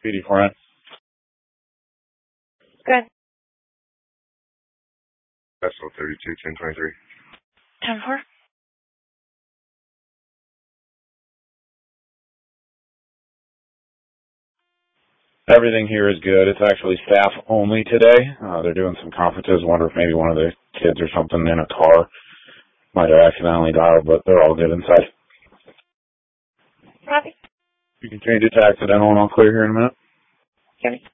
PD4N. Good. SL32 1023. 10-4. Everything here is good. It's actually staff only today. They're doing some conferences. Wonder if maybe one of the kids or something in a car might have accidentally dialed, but they're all good inside. Copy. You can change it to accidental and I'll clear here in a minute. Okay.